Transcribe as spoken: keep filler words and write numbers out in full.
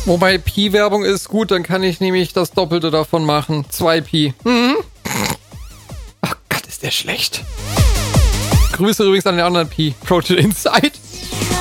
Wobei Pi-Werbung ist gut, dann kann ich nämlich das Doppelte davon machen. zwei Pi. Mhm. Ach Gott, ist der schlecht. Grüße übrigens an den anderen Pi. Project Insight.